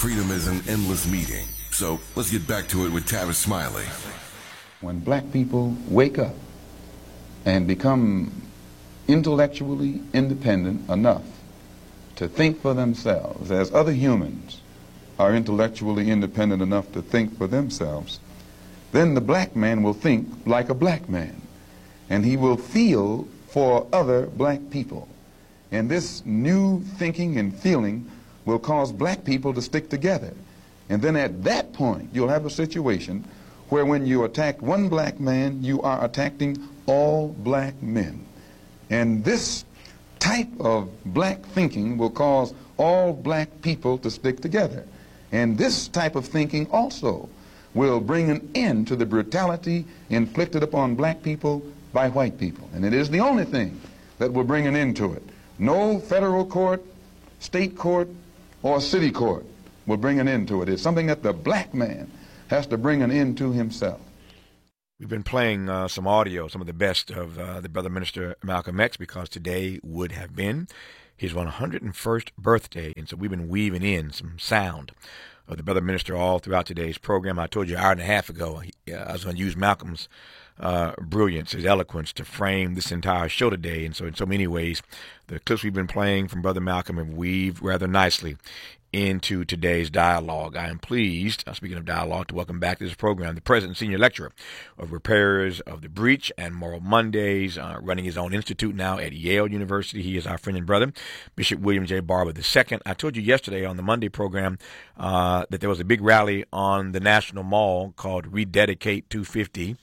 Freedom is an endless meeting. So let's get back to it with Tavis Smiley. When black people wake up and become intellectually independent enough to think for themselves, as other humans are intellectually independent enough to think for themselves, then the black man will think like a black man, and he will feel for other black people. And this new thinking and feeling will cause black people to stick together. And then at that point, you'll have a situation where when you attack one black man, you are attacking all black men. And this type of black thinking will cause all black people to stick together. And this type of thinking also will bring an end to the brutality inflicted upon black people by white people. And it is the only thing that will bring an end to it. No federal court, state court, or city court will bring an end to it. It's something that the black man has to bring an end to himself. We've been playing some audio, some of the best of the brother minister Malcolm X, because today would have been his 101st birthday. And so we've been weaving in some sound of the brother minister all throughout today's program. I told you an hour and a half ago I was going to use Malcolm's brilliance, his eloquence, to frame this entire show today. And so in so many ways, the clips we've been playing from Brother Malcolm have weaved rather nicely into today's dialogue. I am pleased, speaking of dialogue, to welcome back to this program the President and Senior Lecturer of Repairers of the Breach and Moral Mondays, running his own institute now at Yale University. He is our friend and brother, Bishop William J. Barber II. I told you yesterday on the Monday program that there was a big rally on the National Mall called Rededicate 250.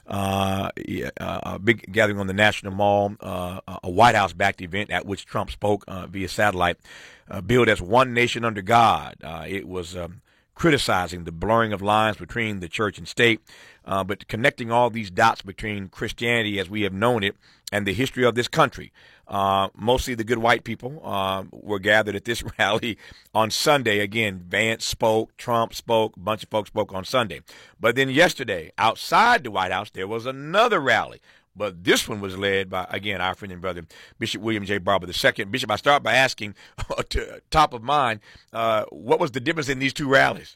A big gathering on the National Mall, a White House-backed event at which Trump spoke via satellite, billed as One Nation Under God. It was criticizing the blurring of lines between the church and state, but connecting all these dots between Christianity as we have known it and the history of this country. Mostly the good white people were gathered at this rally on Sunday. Again, Vance spoke, Trump spoke, a bunch of folks spoke on Sunday. But then yesterday, outside the White House, there was another rally. But this one was led by, again, our friend and brother, Bishop William J. Barber II. Bishop, I start by asking, top of mind, what was the difference in these two rallies?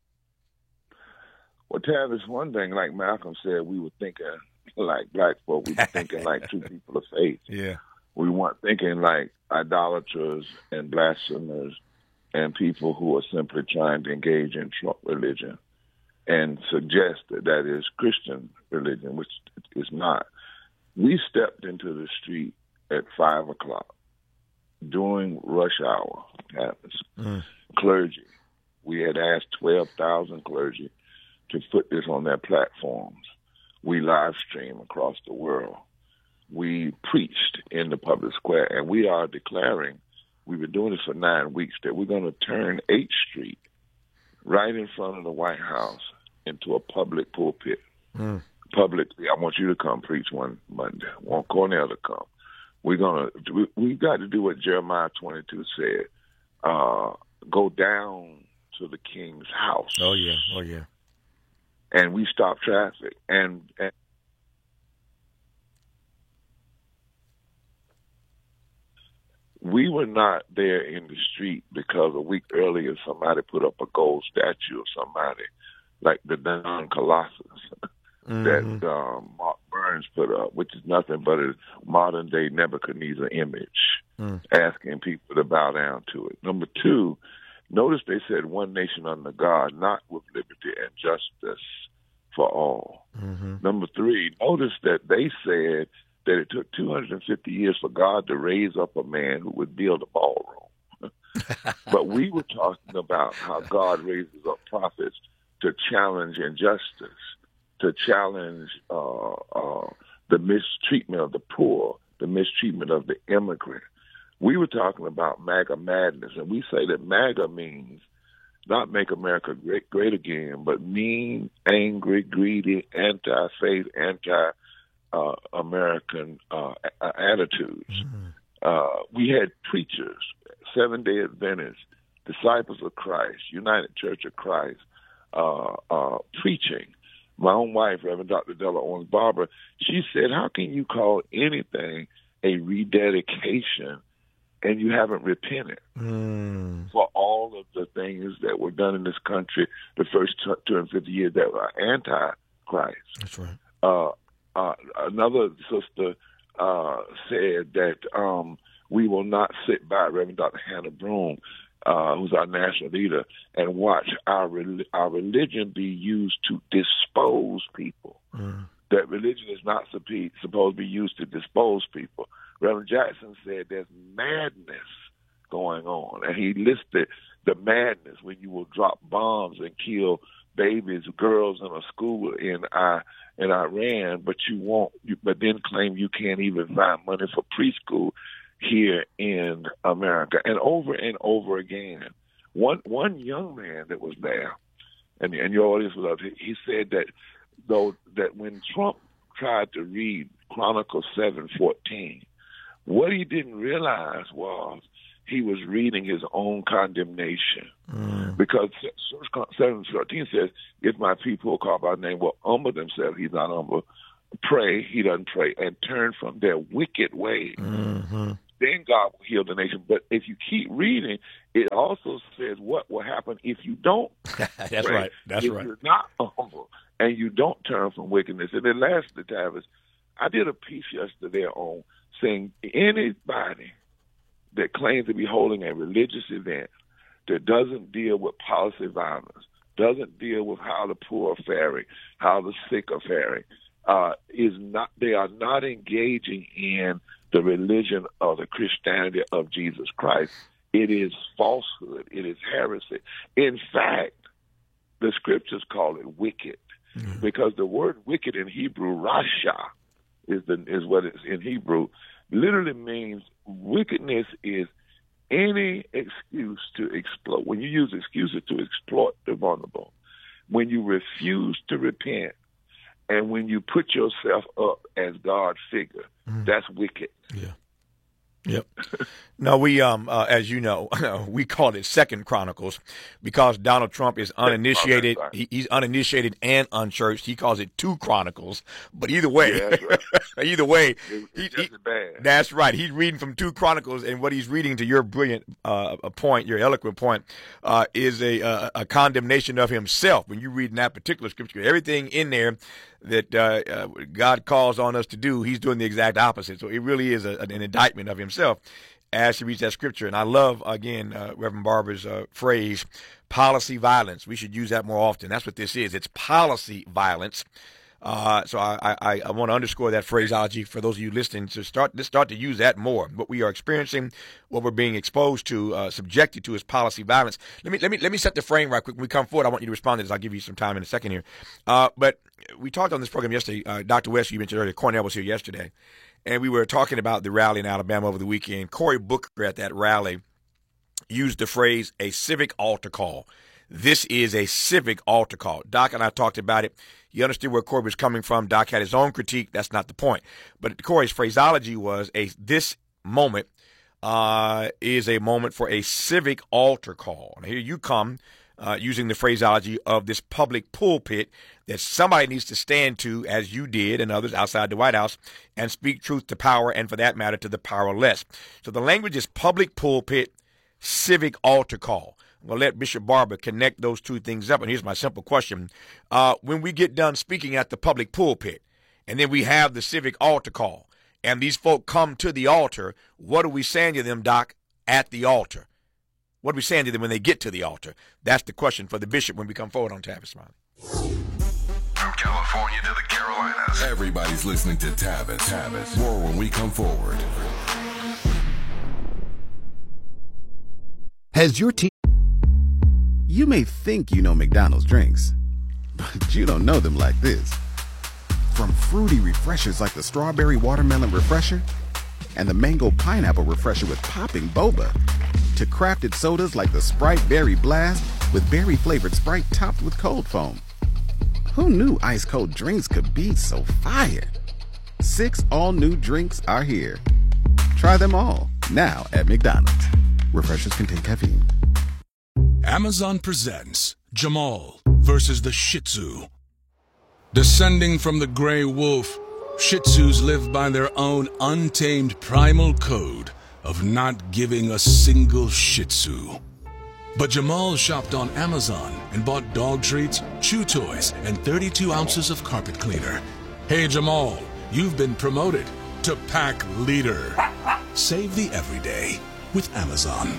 Well, Tavis, one thing, like Malcolm said, we were thinking like black folk. We were thinking like two people of faith. Yeah. We weren't thinking like idolaters and blasphemers and people who are simply trying to engage in Trump religion and suggest that that is Christian religion, which is not. We stepped into the street at 5 o'clock during rush hour. Clergy. We had asked 12,000 clergy to put this on their platforms. We live stream across the world. We preached in the public square, and we are declaring, we've been doing this for 9 weeks, that we're going to turn 8th Street right in front of the White House into a public pulpit. Publicly, I want you to come preach one Monday. I want Cornell to come. We've got to do what Jeremiah 22 said. Go down to the king's house. Oh yeah. And we stop traffic. And we were not there in the street because a week earlier somebody put up a gold statue of somebody like the Don Colossus that Mark Burns put up, which is nothing but a modern-day Nebuchadnezzar image, asking people to bow down to it. Number two, notice they said one nation under God, not with liberty and justice for all. Number three, notice that they said that it took 250 years for God to raise up a man who would build a ballroom. But we were talking about how God raises up prophets to challenge injustice, to challenge the mistreatment of the poor, the mistreatment of the immigrant. We were talking about MAGA madness, and we say that MAGA means not make America great again, but mean, angry, greedy, anti-faith, anti-American attitudes. We had preachers, Seventh-day Adventists, Disciples of Christ, United Church of Christ, preaching. My own wife, Reverend Dr. Della Owens Barber, she said, how can you call anything a rededication and you haven't repented for all of the things things that were done in this country the first 250 years that were anti-Christ. That's right. Another sister said that we will not sit by Reverend Dr. Hannah Broome, who's our national leader, and watch our religion be used to dispose people. That religion is not supposed to be used to dispose people. Reverend Jackson said there's madness going on, and he listed the madness when you will drop bombs and kill babies, girls in a school in Iran, but but then claim you can't even find money for preschool here in America, and over again. One young man that was there, and your audience was up, he said that when Trump tried to read Chronicles 7:14, what he didn't realize was he was reading his own condemnation. Because 7:14 says, if my people who call by name will humble themselves, he's not humble, pray, he doesn't pray, and turn from their wicked ways, then God will heal the nation. But if you keep reading, it also says what will happen if you don't That's pray. right. That's if right. you're not humble and you don't turn from wickedness. And then lastly, Tavis, I did a piece yesterday on saying anybody that claims to be holding a religious event that doesn't deal with policy violence, doesn't deal with how the poor are faring, how the sick are faring, they are not engaging in the religion or the Christianity of Jesus Christ. It is falsehood. It is heresy. In fact, the scriptures call it wicked, because the word wicked in Hebrew, rasha, is what it's in Hebrew, literally means wickedness is any excuse to exploit. When you use excuses to exploit the vulnerable, when you refuse to repent, and when you put yourself up as God's figure, that's wicked. Yeah. Yep. No, we, as you know, we call it Second Chronicles because Donald Trump is uninitiated. He's uninitiated and unchurched. He calls it 2 Chronicles. But either way, either way, that's right. He's reading from 2 Chronicles, and what he's reading, to your brilliant point, your eloquent point, is a condemnation of himself. When you read in that particular scripture, everything in there that God calls on us to do, he's doing the exact opposite. So it really is an indictment of himself as he reads that scripture. And I love, again, Reverend Barber's phrase, policy violence. We should use that more often. That's what this is. It's policy violence. So I want to underscore that phraseology for those of you listening to start to use that more. What we are experiencing, what we're being exposed to, subjected to, is policy violence. Let me set the frame right quick. When we come forward, I want you to respond to this. I'll give you some time in a second here. But we talked on this program yesterday. Dr. West, you mentioned earlier, Cornell was here yesterday, and we were talking about the rally in Alabama over the weekend. Cory Booker at that rally used the phrase a civic altar call. This is a civic altar call. Doc and I talked about it. You understood where Cory was coming from. Doc had his own critique. That's not the point. But Cory's phraseology was this moment is a moment for a civic altar call. And here you come using the phraseology of this public pulpit that somebody needs to stand to, as you did and others outside the White House, and speak truth to power, and for that matter, to the powerless. So the language is public pulpit, civic altar call. We'll let Bishop Barber connect those two things up. And here's my simple question. When we get done speaking at the public pulpit, and then we have the civic altar call, and these folk come to the altar, what are we saying to them, Doc, at the altar? What are we saying to them when they get to the altar? That's the question for the bishop when we come forward on Tavis Smiley. From California to the Carolinas, everybody's listening to Tavis. More when we come forward. Has your team... You may think you know McDonald's drinks, but you don't know them like this. From fruity refreshers like the Strawberry Watermelon Refresher and the Mango Pineapple Refresher with popping boba, to crafted sodas like the Sprite Berry Blast with berry-flavored Sprite topped with cold foam. Who knew ice-cold drinks could be so fire? 6 all-new drinks are here. Try them all, now at McDonald's. Refreshers contain caffeine. Amazon presents Jamal versus the Shih Tzu. Descending from the gray wolf, Shih Tzus live by their own untamed primal code of not giving a single Shih Tzu. But Jamal shopped on Amazon and bought dog treats, chew toys, and 32 ounces of carpet cleaner. Hey, Jamal, you've been promoted to pack leader. Save the everyday with Amazon.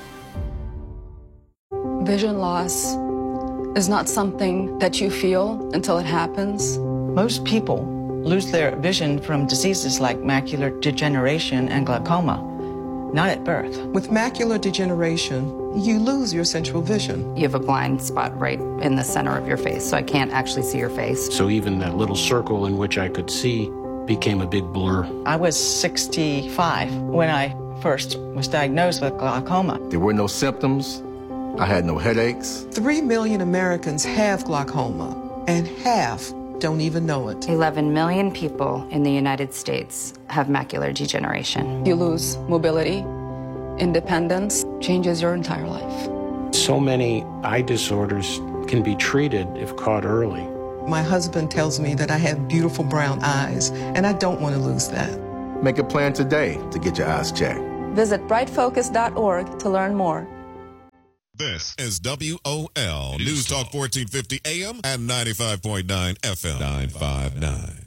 Vision loss is not something that you feel until it happens. Most people lose their vision from diseases like macular degeneration and glaucoma, not at birth. With macular degeneration, you lose your central vision. You have a blind spot right in the center of your face, so I can't actually see your face. So even that little circle in which I could see became a big blur. I was 65 when I first was diagnosed with glaucoma. There were no symptoms. I had no headaches. 3 million Americans have glaucoma, and half don't even know it. 11 million people in the United States have macular degeneration. You lose mobility, independence, changes your entire life. So many eye disorders can be treated if caught early. My husband tells me that I have beautiful brown eyes, and I don't want to lose that. Make a plan today to get your eyes checked. Visit brightfocus.org to learn more. This is WOL News Talk 1450 AM and 95.9 FM. 959.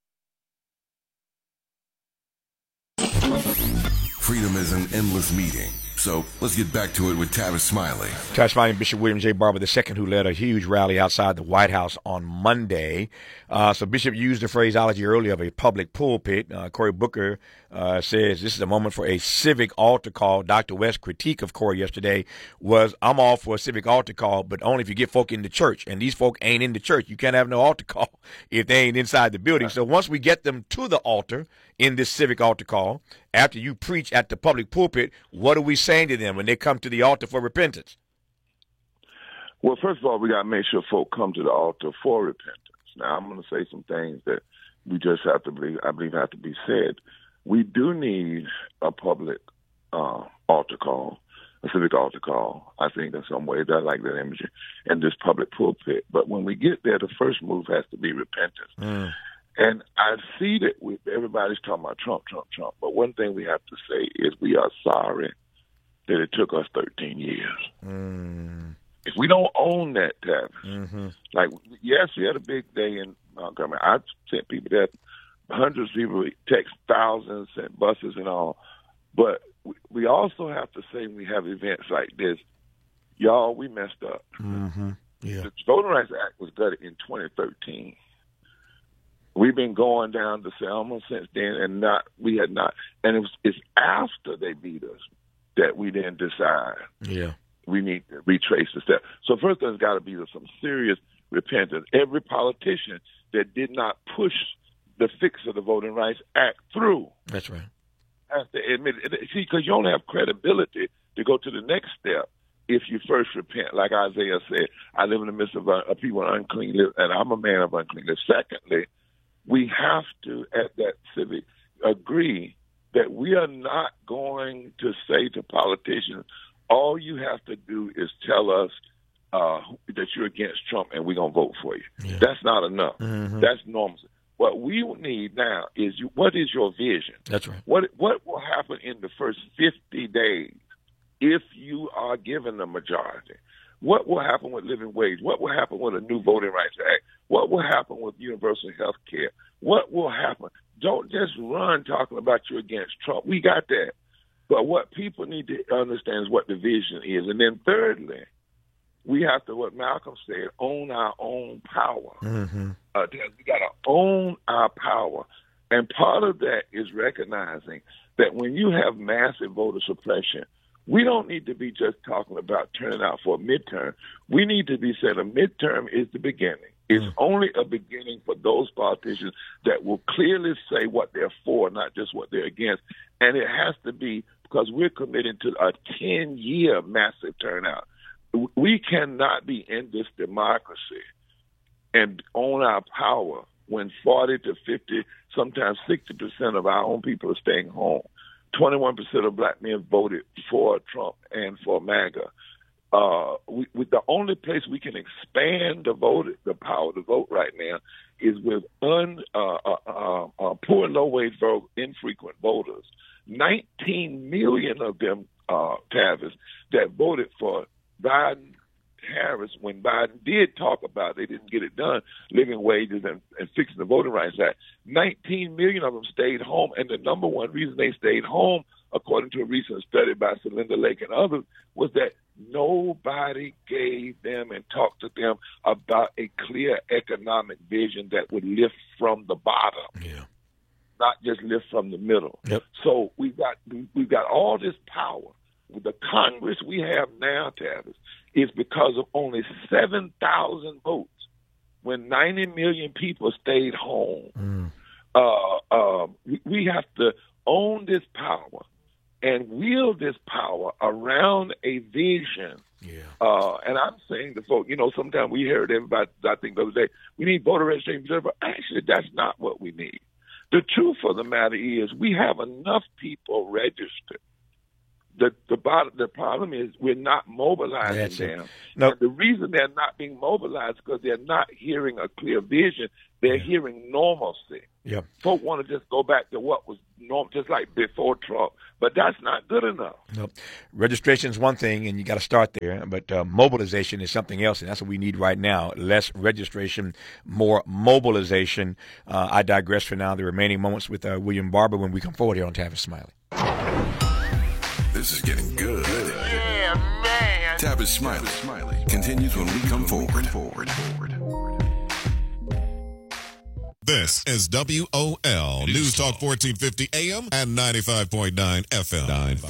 Freedom is an endless meeting. So let's get back to it with Tavis Smiley. Tavis Smiley and Bishop William J. Barber II, who led a huge rally outside the White House on Monday. So Bishop used the phraseology earlier of a public pulpit. Cory Booker says this is a moment for a civic altar call. Dr. West's critique of Cory yesterday was, I'm all for a civic altar call, but only if you get folk in the church. And these folk ain't in the church. You can't have no altar call if they ain't inside the building. So once we get them to the altar in this civic altar call, after you preach at the public pulpit, what are we saying to them when they come to the altar for repentance? Well, first of all, we got to make sure folk come to the altar for repentance. Now, I'm going to say some things that we just have to believe, I believe have to be said. We do need a public altar call, a civic altar call, I think, in some way. I like that imagery, and this public pulpit. But when we get there, the first move has to be repentance. And I see that everybody's talking about Trump. But one thing we have to say is we are sorry that it took us 13 years. If we don't own that, Tavis, like, yes, we had a big day in Montgomery. I sent people there, hundreds of people, text thousands, sent buses and all. But we also have to say when we have events like this, y'all, we messed up. Yeah. The Voting Rights Act was gutted in 2013. We've been going down to Selma since then, and it's after they beat us that we then decide we need to retrace the steps. So first there's got to be some serious repentance. Every politician that did not push the fix of the Voting Rights Act through. That's right. Has to admit it. See, because you don't have credibility to go to the next step if you first repent. Like Isaiah said, I live in the midst of people unclean lips, and I'm a man of unclean lips. Secondly, we have to, at that civic, agree that we are not going to say to politicians, all you have to do is tell us that you're against Trump and we're going to vote for you. Yeah. That's not enough. That's normal. What we need now is, what is your vision? That's right. What will happen in the first 50 days if you are given the majority? What will happen with living wage? What will happen with a new Voting Rights Act? What will happen with universal health care? What will happen? Don't just run talking about you against Trump. We got that. But what people need to understand is what the vision is. And then thirdly, we have to, what Malcolm said, own our own power. We got to own our power. And part of that is recognizing that when you have massive voter suppression, we don't need to be just talking about turning out for a midterm. We need to be saying a midterm is the beginning. It's only a beginning for those politicians that will clearly say what they're for, not just what they're against. And it has to be because we're committed to a 10-year massive turnout. We cannot be in this democracy and own our power when 40 to 50, sometimes 60% of our own people are staying home. 21% of black men voted for Trump and for MAGA. The only place we can expand the power to vote right now is with poor, low-wage, infrequent voters. 19 million of them, Tavis, that voted for Biden-Harris, when Biden did talk about they didn't get it done, living wages and fixing the Voting Rights Act, 19 million of them stayed home. And the number one reason they stayed home, according to a recent study by Celinda Lake and others, was that nobody gave them and talked to them about a clear economic vision that would lift from the bottom, not just lift from the middle. So we've got all this power. The Congress we have now, Tavis, is because of only 7,000 votes when 90 million people stayed home. We have to own this power and wield this power around a vision. And I'm saying to folks, sometimes we heard everybody, I think the other day, we need voter registration. But actually, that's not what we need. The truth of the matter is we have enough people registered. The problem is we're not mobilizing them. No. And the reason they're not being mobilized is because they're not hearing a clear vision. They're hearing normalcy. Folk want to just go back to what was normal, just like before Trump. But that's not good enough. No. Registration is one thing, and you got to start there. But mobilization is something else, and that's what we need right now. Less registration, more mobilization. I digress for now. The remaining moments with William Barber when we come forward here on Tavis Smiley. This is getting good. Yeah, man. Tavis Smiley continues when we come forward. This is WOL News Talk 1450 AM and 95.9 FM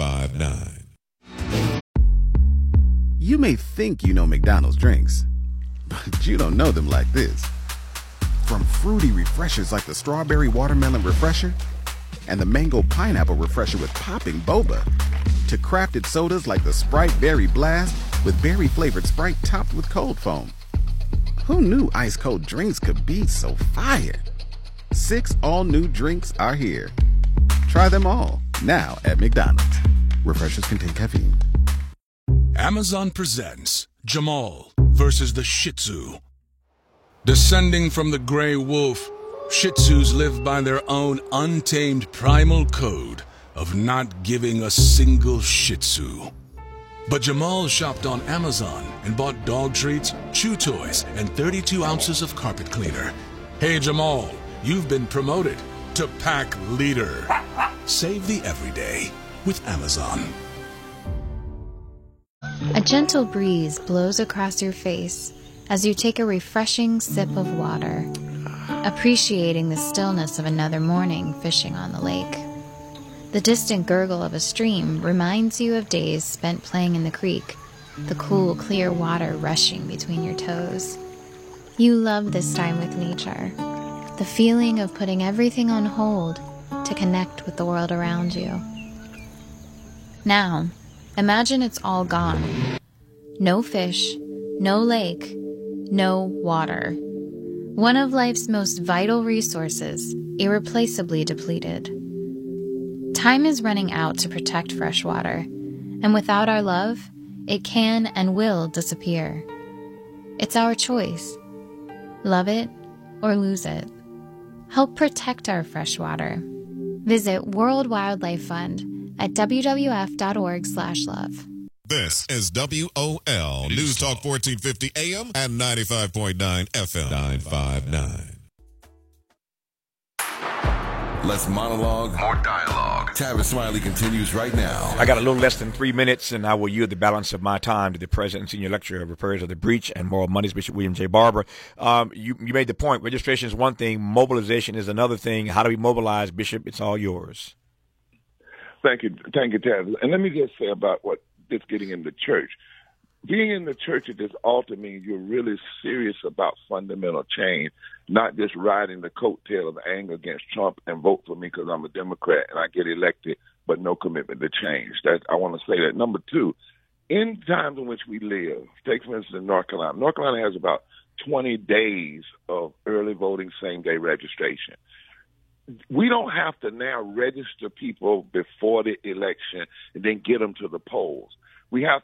959. You may think you know McDonald's drinks, but you don't know them like this. From fruity refreshers like the Strawberry Watermelon Refresher and the Mango Pineapple Refresher with popping boba, to crafted sodas like the Sprite Berry Blast with berry-flavored Sprite topped with cold foam. Who knew ice-cold drinks could be so fire? 6 all-new drinks are here. Try them all, now at McDonald's. Refreshers contain caffeine. Amazon presents Jamal versus the Shih Tzu. Descending from the gray wolf, Shih Tzus live by their own untamed primal code of not giving a single Shih Tzu. But Jamal shopped on Amazon and bought dog treats, chew toys, and 32 ounces of carpet cleaner. Hey Jamal, you've been promoted to pack leader. Save the everyday with Amazon. A gentle breeze blows across your face as you take a refreshing sip of water, appreciating the stillness of another morning fishing on the lake. The distant gurgle of a stream reminds you of days spent playing in the creek, the cool, clear water rushing between your toes. You love this time with nature, the feeling of putting everything on hold to connect with the world around you. Now, imagine it's all gone. No fish, no lake, no water. One of life's most vital resources, irreplaceably depleted. Time is running out to protect fresh water, and without our love, it can and will disappear. It's our choice. Love it or lose it. Help protect our fresh water. Visit World Wildlife Fund at wwf.org/love. This is WOL News Talk 1450 AM and 95.9 FM 959. Less monologue, more dialogue. Tavis Smiley continues right now. I got a little less than 3 minutes, and I will yield the balance of my time to the President and Senior Lecturer of Repairs of the Breach and Moral Monies, Bishop William J. Barber. You made the point. Registration is one thing. Mobilization is another thing. How do we mobilize, Bishop? It's all yours. Thank you, Tavis. And let me just say about what this getting in the church. Being in the church at this altar means you're really serious about fundamental change, not just riding the coattail of anger against Trump and vote for me because I'm a Democrat and I get elected, but no commitment to change. I want to say that. Number two, in times in which we live, take for instance North Carolina. North Carolina has about 20 days of early voting, same-day registration. We don't have to now register people before the election and then get them to the polls. We have to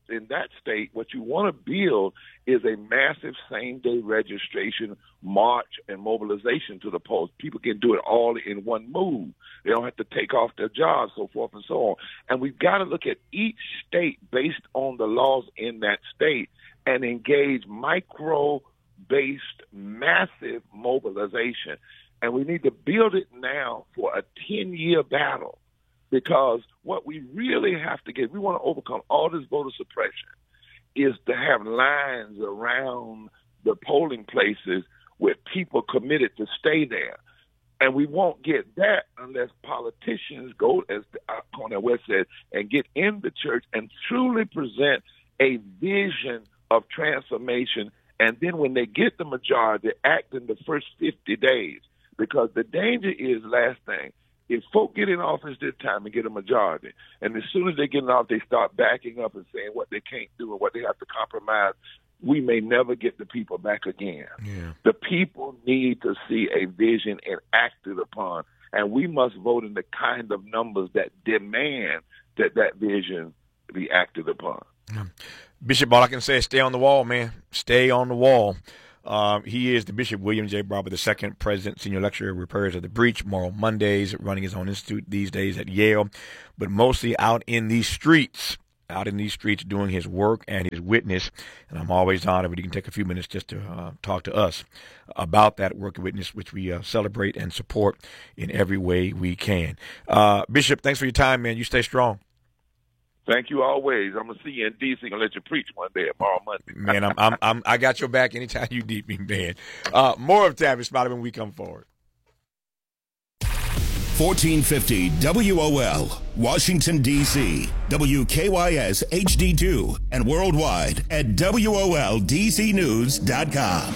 in that state, what you want to build is a massive same-day registration, march, and mobilization to the polls. People can do it all in one move. They don't have to take off their jobs, so forth and so on. And we've got to look at each state based on the laws in that state and engage micro-based massive mobilization. And we need to build it now for a 10-year battle, because what we really have to get, we want to overcome all this voter suppression, is to have lines around the polling places with people committed to stay there. And we won't get that unless politicians go, as Cornel West said, and get in the church and truly present a vision of transformation. And then when they get the majority, act in the first 50 days. Because the danger is, last thing, if folk get in office this time and get a majority, and as soon as they get in office, they start backing up and saying what they can't do and what they have to compromise, we may never get the people back again. Yeah. The people need to see a vision and acted upon, and we must vote in the kind of numbers that demand that that vision be acted upon. Yeah. Bishop, all I can say is stay on the wall, man. Stay on the wall. He is the Bishop William J. Barber II, President, Senior Lecturer, Repairs of the Breach, Moral Mondays, running his own institute these days at Yale, but mostly out in these streets doing his work and his witness. And I'm always honored when you can take a few minutes just to talk to us about that work and witness, which we celebrate and support in every way we can. Bishop, thanks for your time, man. You stay strong. Thank you always. I'm gonna see you in DC and let you preach one day tomorrow Monday. Man, I got your back anytime you need me, man. More of Tavis Smiley when we come forward. 1450 WOL, Washington, D.C., WKYS HD2, and worldwide at WOLDCnews.com.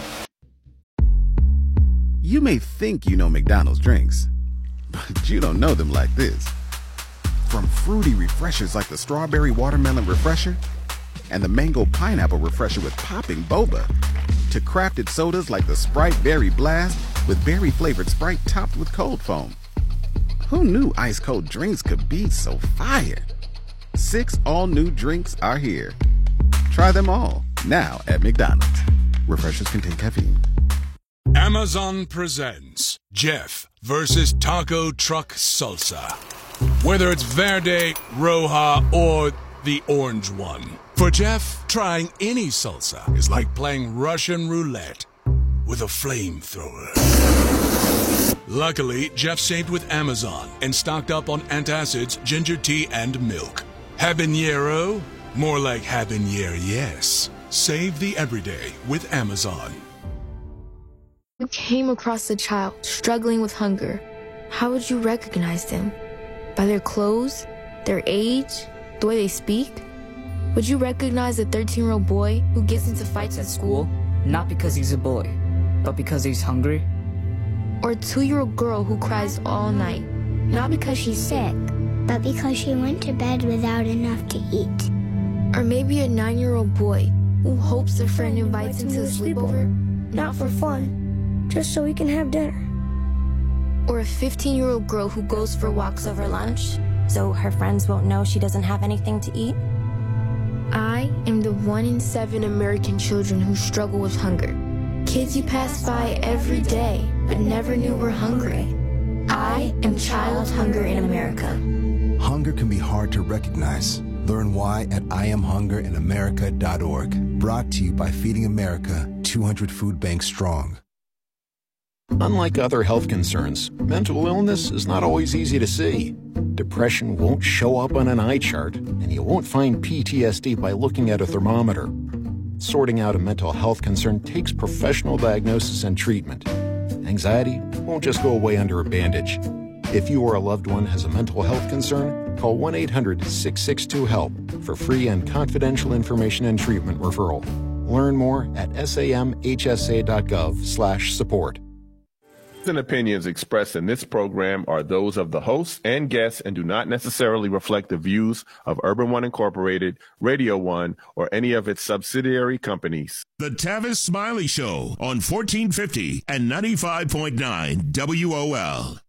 You may think you know McDonald's drinks, but you don't know them like this. From fruity refreshers like the Strawberry Watermelon Refresher and the Mango Pineapple Refresher with popping boba, to crafted sodas like the Sprite Berry Blast with berry-flavored Sprite topped with cold foam. Who knew ice-cold drinks could be so fire? 6 all-new drinks are here. Try them all, now at McDonald's. Refreshers contain caffeine. Amazon presents Jeff versus Taco Truck Salsa. Whether it's Verde, Roja, or the orange one. For Jeff, trying any salsa is like playing Russian roulette with a flamethrower. Luckily, Jeff saved with Amazon and stocked up on antacids, ginger tea, and milk. Habanero? More like habanero, yes. Save the everyday with Amazon. You came across a child struggling with hunger. How would you recognize them? By their clothes, their age, the way they speak? Would you recognize a 13-year-old boy who gets into fights at school? Not because he's a boy, but because he's hungry? Or a 2-year-old girl who cries all night? Not because she's sick, but because she went to bed without enough to eat. Or maybe a 9-year-old boy who hopes a friend invites him to a sleepover? Not for fun, just so we can have dinner. Or a 15-year-old girl who goes for walks over lunch, so her friends won't know she doesn't have anything to eat? I am the 1 in 7 American children who struggle with hunger. Kids you pass by every day, but never knew were hungry. I am child hunger in America. Hunger can be hard to recognize. Learn why at IamHungerInAmerica.org. Brought to you by Feeding America, 200 Food Banks Strong. Unlike other health concerns, mental illness is not always easy to see. Depression won't show up on an eye chart, and you won't find PTSD by looking at a thermometer. Sorting out a mental health concern takes professional diagnosis and treatment. Anxiety won't just go away under a bandage. If you or a loved one has a mental health concern, call 1-800-662-HELP for free and confidential information and treatment referral. Learn more at samhsa.gov/support. And opinions expressed in this program are those of the hosts and guests and do not necessarily reflect the views of Urban One Incorporated, Radio One, or any of its subsidiary companies. The Tavis Smiley Show on 1450 and 95.9 WOL.